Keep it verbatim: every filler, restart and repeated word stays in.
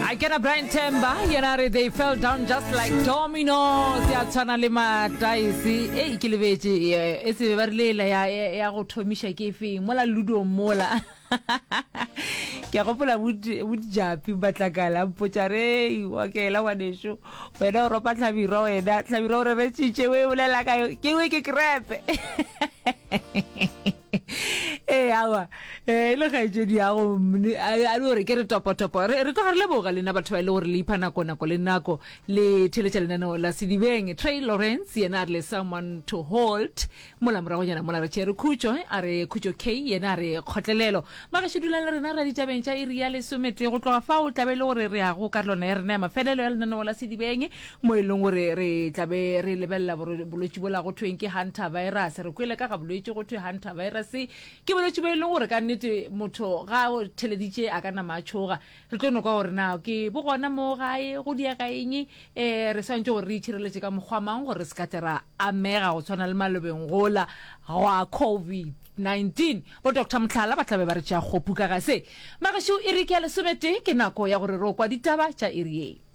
I get a Brian Temba, yenare they fell down just like dominoes. Ya tsana le mataisi e ikilebetse e se barile ya ya go thomisha ke fe mola ludo mola. Ke gopola butjapi batlakala mpotjare wa ke la wa desho wena o ropa tlhabiro wena tlhabiro re re tshitse we bolela ka ke we ke crepe. Eh awa eh le ga je di a go a re ke re topo topo re re tlo le boga lena batho ba ile gore le ipana kona ko le nako le theletša lenano la Sedibeng Trey Lawrence yena le someone to hold mola morago nyana mola re tšere khutšo a re khutšo K yena re khotlelelo ma ga shedula le rena ra ditabeng tša iri ya lesomete go tloga fa o tlabele gore re a go ka lona ya rena ya mafelelo ya lenano la Sedibeng mo e leng gore re tlabe re lebella bolwetši bola go thweng ke hunter virus re kwele ka ga bolwetši go thwe hunter virus ke bolwetši bo e leng gore ka nnete motho ga o theleditše a ka na matshoga re tlo no ka gore na ke bo gona mo gae go dia ka eng eh re swantse gore re itšhireletse ka mokgwamang gore se ka tera amega go tshwana le malobeng gola wa COVID nineteen bo Doctor Mtlhala ba tlabe ba re tša gopuka ga se magasho e re ke ya lesomete ke nako ya gore ro kwa ditaba tša iri.